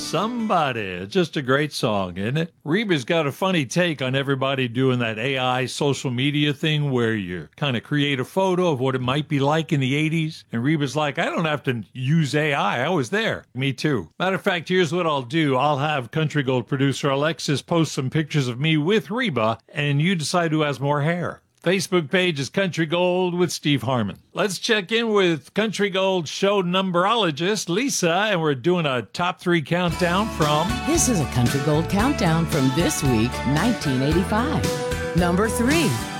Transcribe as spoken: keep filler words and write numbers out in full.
Somebody. It's just a great song, isn't it? Reba's got a funny take on everybody doing that A I social media thing where you kind of create a photo of what it might be like in the eighties. And Reba's like, I don't have to use A I. I was there. Me too. Matter of fact, here's what I'll do. I'll have Country Gold producer Alexis post some pictures of me with Reba, and you decide who has more hair. Facebook page is Country Gold with Steve Harmon. Let's check in with Country Gold show numberologist Lisa, and we're doing a top three countdown from... This is a Country Gold countdown from this week, nineteen eighty-five. Number three.